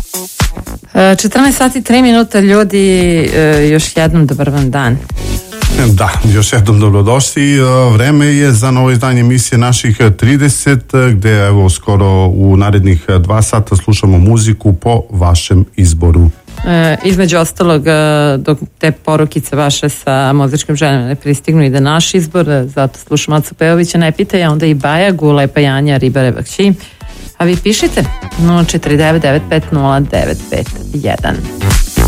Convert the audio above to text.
14 sati 3 minuta, ljudi, još jednom dobar vam dan. Da, još jednom dobrodošli. Vreme je za novo izdanje emisije naših 30, gde evo skoro u narednih 2 sata slušamo muziku po vašem izboru. Između ostalog, dok te porukice vaše sa muzičkim željama ne pristignu, ide naš izbor, zato slušamo Acu Pejovića, ne pitaj, a onda i Bajagu, Lepa Janja, Ribare Bakći. A vi pišite 049950951.